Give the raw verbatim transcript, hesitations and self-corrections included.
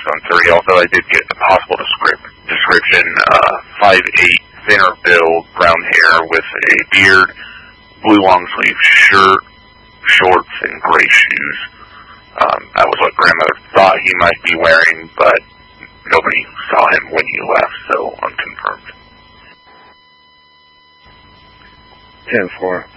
on thirty, although I did get a possible descrip- description, uh, five eight, thinner build, brown hair with a beard, blue long-sleeve shirt, shorts, and gray shoes. Um, that was what Grandmother thought he might be wearing, but nobody saw him when he left, so unconfirmed. ten four.